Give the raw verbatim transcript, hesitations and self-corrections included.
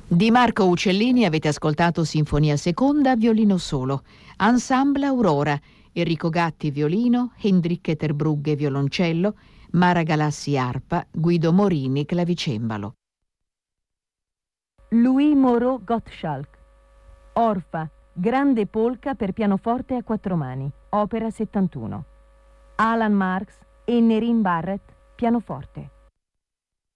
Di Marco Uccellini avete ascoltato Sinfonia Seconda, violino solo, Ensemble Aurora, Enrico Gatti violino, Hendrik Terbrugge violoncello, Mara Galassi arpa, Guido Morini clavicembalo. Louis Moreau Gottschalk, Orfa, grande polca per pianoforte a quattro mani, opera settantuno. Alan Marks e Nerine Barrett, pianoforte.